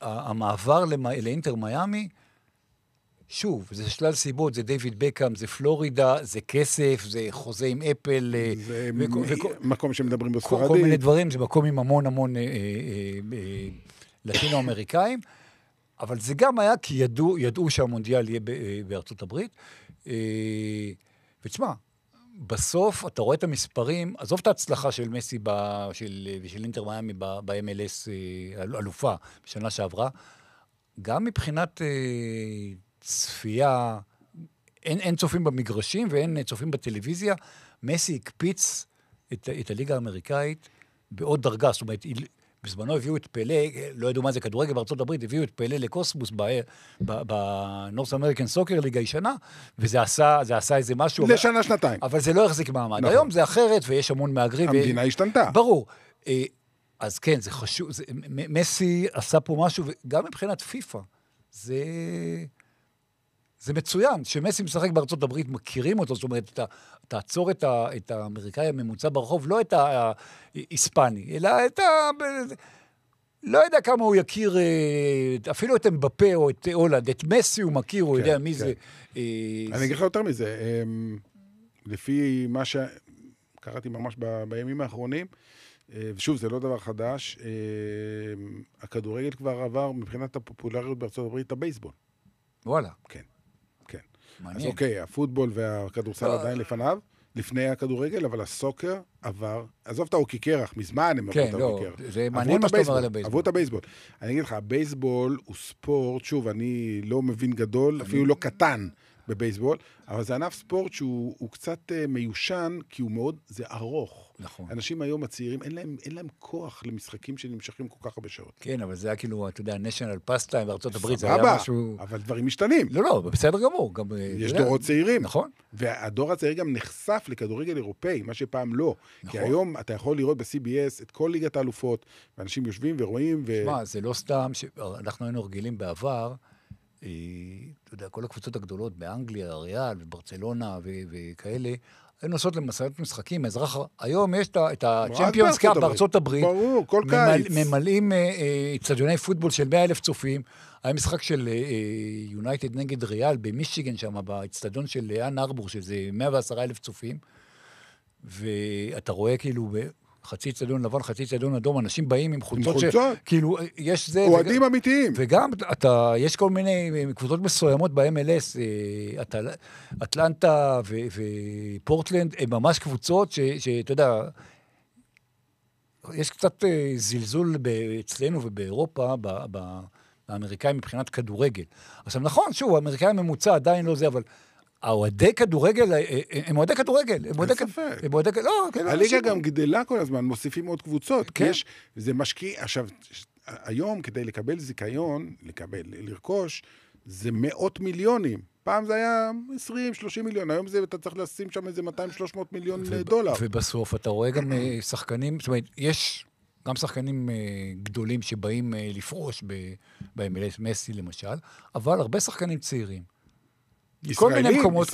המעבר לאינטר מיאמי, שוב, זה שלל סיבות, זה דיוויד בקאם, זה פלורידה, זה כסף, זה חוזה עם אפל. זה מקום שמדברים בספרדית. כל מיני דברים, זה מקום עם המון לטינו-אמריקאים, אבל זה גם היה כי ידעו שהמונדיאל יהיה בארצות הברית. ותשמע, בסוף אתה רואה את המספרים, עזוב את ההצלחה של מסי ושל אינטר מיאמי ב-MLS אלופה בשנה שעברה, גם מבחינת צפייה, אין צופים במגרשים ואין צופים בטלוויזיה, מסי הקפיץ את הליגה האמריקאית בעוד דרגה, זאת אומרת, בזמנו הביאו את פלא, לא ידעו מה זה כדורגל בארצות הברית, הביאו את פלא לקוסמוס בנורס אמריקן סוקר ליגה ישנה, וזה עשה איזה משהו. לשנה, שנתיים. אבל זה לא החזיק מעמד. היום זה אחרת, ויש המון מהגרים. המדינה השתנתה. ברור. אז כן, זה חשוב. מסי עשה פה משהו, וגם מבחינת פיפה, זה מצוין, שמסי משחק בארצות הברית, מכירים אותו, זאת אומרת, תעצור את האמריקאי הממוצע ברחוב, לא את ההיספני, אלא לא יודע כמה הוא יכיר, אפילו את אמבפה או את הולנד, את מסי הוא מכיר, הוא יודע מי זה. אני אגיד לך יותר מזה, לפי מה שקראתי ממש בימים האחרונים, ושוב, זה לא דבר חדש, הכדורגל כבר עבר מבחינת הפופולריות בארצות הברית, את הבייסבול. וואלה. כן. אז אוקיי, הפוטבול והכדורסל עדיין לפניו, לפני הכדורגל, אבל הסוקר עבר, עזוב את האוקי קרח, מזמן הם עברו את האוקי קרח. זה מעניין מה שאתה אומר על הבייסבול. עברו את הבייסבול. אני אגיד לך, הבייסבול הוא ספורט, שוב, אני לא מבין גדול, אפילו לא קטן בבייסבול, אבל זה ענף ספורט שהוא קצת מיושן, כי הוא מאוד, זה ארוך. נכון. אנשים היום הצעירים, אין להם כוח למשחקים שנמשכים כל כך הרבה שעות. כן, אבל זה היה כאילו, אתה יודע, national pastime בארצות הברית, זה היה משהו... אבל דברים משתנים. לא, בסדר גמור. יש דורות צעירים. נכון. והדור הצעיר גם נחשף לכדורגל אירופאי, מה שפעם לא. כי היום אתה יכול לראות ב-CBS את כל ליגת האלופות, ואנשים יושבים ורואים שמע, זה לא סתם שאנחנו היינו רגילים בעבר, אתה יודע, כל הקבוצות הגדולות באנגליה, ריאל וברצלונה וכאלה, היינו עושות למסעות משחקים, היום יש את הצ'מפיונס קאפ בארצות הברית, ברור, כל קיץ. ממלאים אצטדיוני פוטבול של 100,000 צופים, היה משחק של יונייטד נגד ריאל במישיגן שם, באצטדיון של אן ארבור, שזה 110,000 צופים, ואתה רואה כאילו חצי אצטדיון לבן, חצי אצטדיון אדום, אנשים באים עם חולצות כאילו, יש זה... אוהדים אמיתיים. וגם, יש כל מיני קבוצות מסוימות ב-MLS, אטלנטה ופורטלנד, הן ממש קבוצות שאתה יודע, יש קצת זלזול אצלנו ובאירופה, באמריקאים מבחינת כדורגל. עכשיו נכון, שוב, האמריקאים ממוצע עדיין לא זה, אבל... האוהדי כדורגל, הם אוהדי כדורגל. הליגה גם גדלה כל הזמן, מוסיפים עוד קבוצות, כי זה משקיע, עכשיו, היום כדי לקבל זיכיון, לרכוש, זה מאות מיליונים. פעם זה היה 20-30 מיליון, היום אתה צריך לשים שם איזה 200-300 מיליון דולר. ובסוף אתה רואה גם שחקנים, זאת אומרת, יש גם שחקנים גדולים שבאים לפרוש ב-MLS, מסי למשל, אבל הרבה שחקנים צעירים. כל מיני מקומות,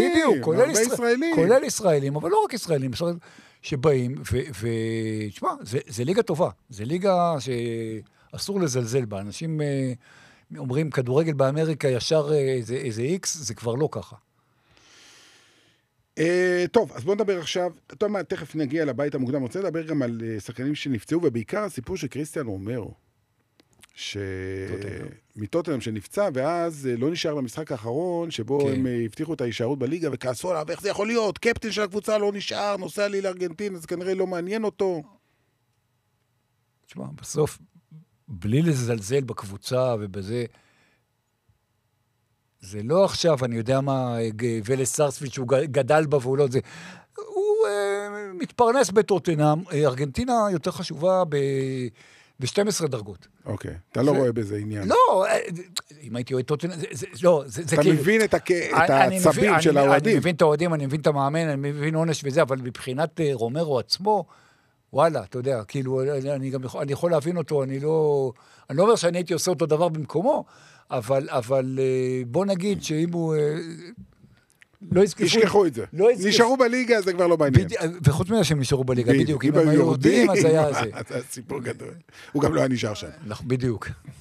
כולל ישראלים, אבל לא רק ישראלים, שבאים, ותשמע, זה ליגה טובה, זה ליגה שאסור לזלזל בה, אנשים אומרים, כדורגל באמריקה ישר איזה איקס, זה כבר לא ככה. טוב, אז בוא נדבר עכשיו, תכף נגיע לבית המוקדם, רוצה לדבר גם על שחקנים שנפצעו, ובעיקר הסיפור של קריסטיאן רומרו, מטוטנהאם שנפצע, ואז לא נשאר למשחק האחרון, שבו הם הבטיחו את ההישארות בליגה, וכעסו עליו, איך זה יכול להיות? קפטן של הקבוצה לא נשאר, נוסע לי לארגנטין, אז כנראה לא מעניין אותו. תשמע, בסוף, בלי לזלזל בקבוצה ובזה, זה לא עכשיו, אני יודע מה, ולס סארספילד שהוא גדל בה והוא לא זה, הוא מתפרנס בטוטנהאם, ארגנטינה יותר חשובה ב-12 דרגות. אוקיי, אתה לא רואה בזה עניין. לא, אם הייתי רואה טוטנהאם, לא, זה כאילו... אתה מבין את העצבים של האוהדים. אני מבין את האוהדים, אני מבין את המאמן, אני מבין עונש וזה, אבל מבחינת רומרו עצמו, וואלה, אתה יודע, כאילו, אני יכול להבין אותו, אני לא אומר שאני הייתי עושה אותו דבר במקומו, אבל בוא נגיד שאם הוא... ישכחו את זה. נשארו בליגה, זה כבר לא בעניין. וחוץ מזה שהם נשארו בליגה, בדיוק. אם הם היו יורדים, אז היה זה. זה סיפור גדול. הוא גם לא היה נשאר שם. בדיוק.